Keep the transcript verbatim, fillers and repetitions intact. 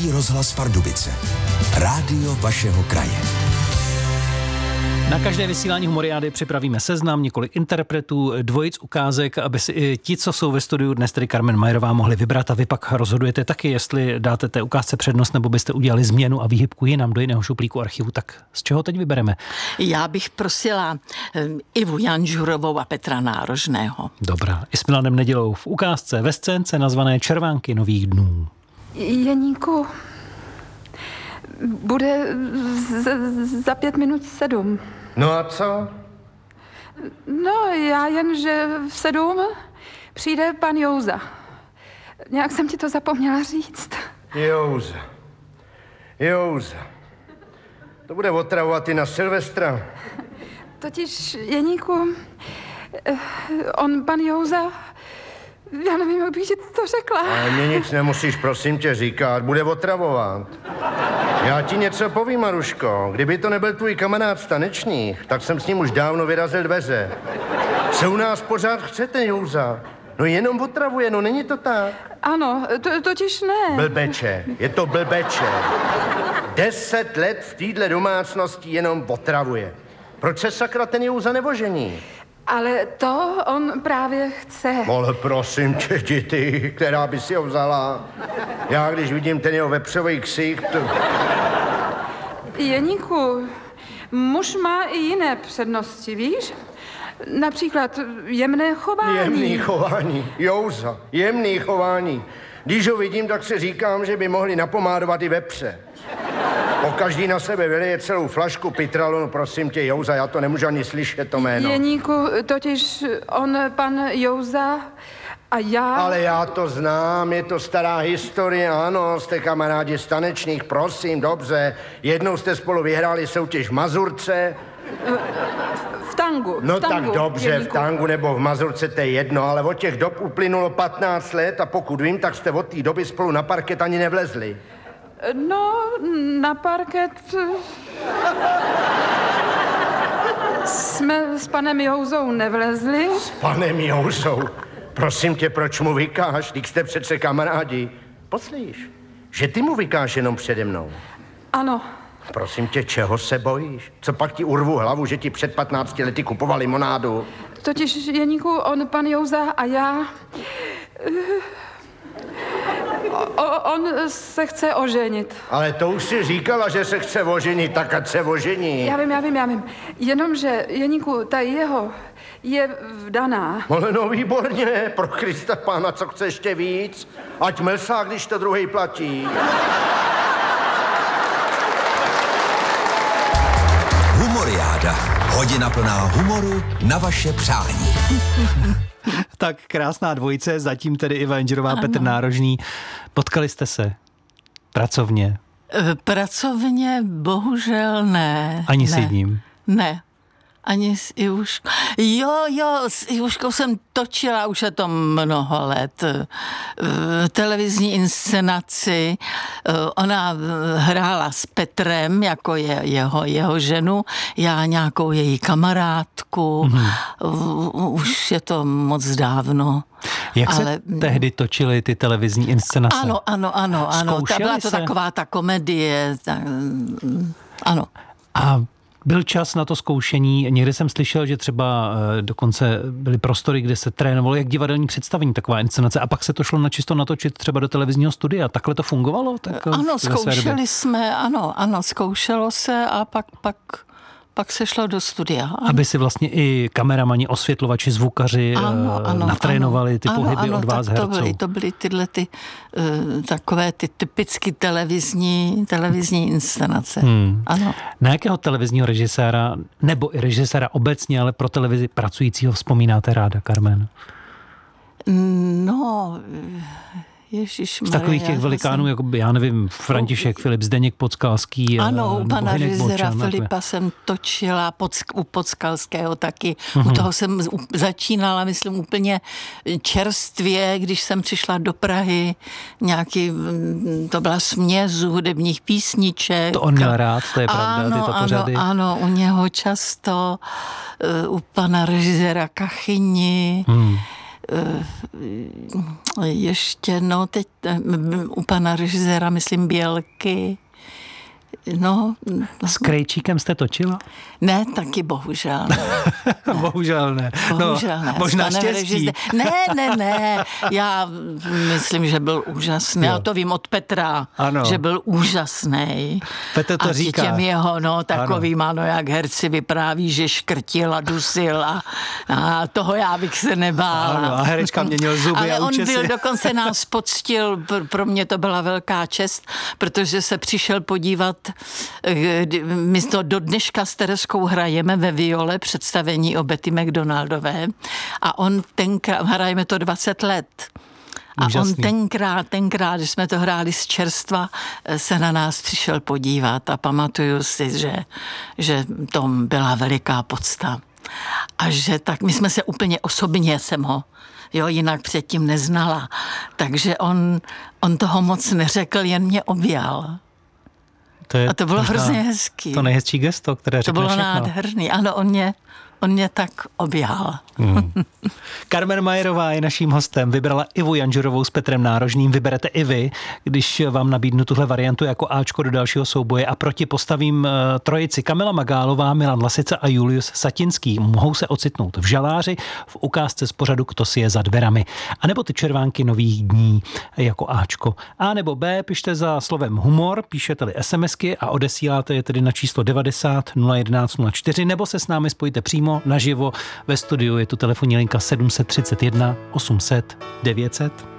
Český rozhlas Pardubice. Rádio vašeho kraje. Na každé vysílání Humoriády připravíme seznam, několik interpretů, dvojic ukázek, aby si i ti, co jsou ve studiu dnes, tedy Carmen Majerová, mohli vybrat a vy pak rozhodujete taky, jestli dáte té ukázce přednost, nebo byste udělali změnu a výhybku jinam do jiného šuplíku archivu. Tak z čeho teď vybereme? Já bych prosila Ivu Janžurovou a Petra Nárožného. Dobrá. I s Milanem Nedělou v ukázce ve scénce nazvané Červánky nových dnů. Jeníku, bude z, z, za pět minut sedm. No a co? No, já jen, že v sedm přijde pan Jouza. Nějak jsem ti to zapomněla říct. Jouza. Jouza. To bude otravovat i na Silvestra. Totiž, Jeníku, on, pan Jouza, já nevím, jak bych ti to řekla. Ale mě nic nemusíš, prosím tě, říkat. Bude otravovat. Já ti něco povím, Maruško. Kdyby to nebyl tvůj kamarád z tanečních, tak jsem s ním už dávno vyrazil dveře. Co u nás pořád chcete, Jouza? No jenom otravuje, no není to tak? Ano, to, totiž ne. Blbeče, je to blbeče. Deset let v téhle domácnosti jenom otravuje. Proč se sakra ten Jouza nevožení? Ale to on právě chce. Ale prosím tě, děti, která by si ho vzala. Já, když vidím ten jeho vepřový ksich, to... Jeníku, muž má i jiné přednosti, víš? Například jemné chování. Jemný chování, Jouza, jemný chování. Když ho vidím, tak si říkám, že by mohli napomádovat i vepře. Po každý na sebe vyleje celou flašku pitralu, no prosím tě, Jouza, já to nemůžu ani slyšet, to jméno. Jeníku, totiž on, pan Jouza a já... Ale já to znám, je to stará historie, ano, jste kamarádi z tanečních, prosím, dobře. Jednou jste spolu vyhráli soutěž v Mazurce. V tangu. No v tangu, tak dobře, Jeníku. v tangu nebo v Mazurce, to je jedno, ale od těch dob uplynulo patnáct let a pokud vím, tak jste od té doby spolu na parket ani nevlezli. No, na parket jsme s panem Jouzou nevlezli. S panem Jouzou? Prosím tě, proč mu vykáš? Když jste přece kamarádi. Poslíš, že ty mu vykáš jenom přede mnou. Ano. Prosím tě, čeho se bojíš? Co pak ti urvu hlavu, že ti před patnácti lety kupoval limonádu? Totiž, Jeníku, on, pan Jouza a já... O, on se chce oženit. Ale to už si říkala, že se chce oženit, tak ať se ožení. Já vím, já vím, já vím. Jenomže, Jeníku, ta jeho je vdaná. Ale no výborně, pro Krista pána, co chce ještě víc? Ať mlsá, když to druhej platí. Humoriáda. Hodina plná humoru na vaše přání. Tak krásná dvojice, zatím tedy Iva Janžurová, Petr Nárožný. Potkali jste se pracovně? Pracovně bohužel ne. Ani ne. s jedním? Ne. Ani s Ivuškou. Jo, jo, s Ivuškou jsem točila, už je to mnoho let, televizní inscenaci. Ona hrála s Petrem, jako je jeho, jeho ženu, já nějakou její kamarádku. Mm-hmm. Už je to moc dávno. Jak ale... se tehdy točily ty televizní inscenace? Ano, ano, ano, ano. Ta byla to se? taková ta komedie. Ta, ano. A byl čas na to zkoušení. Někde jsem slyšel, že třeba dokonce byly prostory, kde se trénovalo jak divadelní představení, taková inscenace, a pak se to šlo na čisto natočit třeba do televizního studia. Takhle to fungovalo? Tak ano, zkoušeli jsme, ano, ano, zkoušelo se a pak, pak, pak se šlo do studia. Ano. Aby si vlastně i kameramani, osvětlovači, zvukaři ano, ano, natrénovali ty ano, pohyby ano, od vás tak to herců. byly, to byly tyhle ty, uh, takové ty typicky televizní, televizní inscenace. Hmm. Ano. Na jakého televizního režiséra, nebo i režiséra obecně, ale pro televizi pracujícího vzpomínáte ráda, Carmen? No... Ježišmarja, z takových těch velikánů, jsem... jako já nevím, František Filip, Zdeněk Podskalský. Ano, u pana režiséra Bočan, Filipa jsem točila, pod, u Podskalského taky. Uh-huh. U toho jsem začínala, myslím, úplně čerstvě, když jsem přišla do Prahy, nějaký, to byla směs hudebních písniček. To on měl rád, to je pravda, ano, tyto pořady. Ano, ano, u něho často, u pana režiséra Kachyni, hmm. ještě, no teď u pana režiséra, myslím, Bělky. No, s Krejčíkem jste točila? Ne, taky bohužel. Ne. bohužel ne. Bohužel no, ne. Možná štěstí. Ne, ne, ne. Já myslím, že byl úžasný. Jo. Já to vím od Petra, ano. že byl úžasný. Petr to a říká. těm jeho, no, takovým, ano. ano, jak herci vypráví, že škrtil a dusil a, a toho já bych se nebála. Ano, a herečka měnil zuby ale a on účesy. byl, dokonce nás poctil, pro mě to byla velká čest, protože se přišel podívat. My to do dneška s Tereskou hrajeme ve Viole představení o Betty McDonaldové a on tenkrát, hrajeme to dvacet let. A Úžasný. on tenkrát, tenkrát, když jsme to hráli z čerstva, se na nás přišel podívat a pamatuju si, že, že to byla veliká podsta. A že tak, my jsme se úplně osobně, jsem ho jo, jinak předtím neznala. Takže on, on toho moc neřekl, jen mě objal. To je a to bylo hrozně hezký. To nejhezčí gesto, které řekne To bylo všechno. nádherný. Ano, on mě, on mě tak objal. Hmm. Carmen Majerová je naším hostem. Vybrala Ivu Janžurovou s Petrem Nárožným. Vyberete i vy, když vám nabídnu tuhle variantu jako Ačko do dalšího souboje a proti postavím trojici Kamila Magálová, Milan Lasica a Julius Satinský. Mohou se ocitnout v Žaláři v ukázce z pořadu Kto si je za dverami. A nebo ty červánky nových dní jako Ačko. A nebo B, pište za slovem humor, píšete-li SMSky a odesíláte je tedy na číslo devadesát nula jedenáct nula čtyři, nebo se s námi spojíte přímo naživo ve studiu. Je tu telefonní linka sedm set třicet jedna osm set devět set.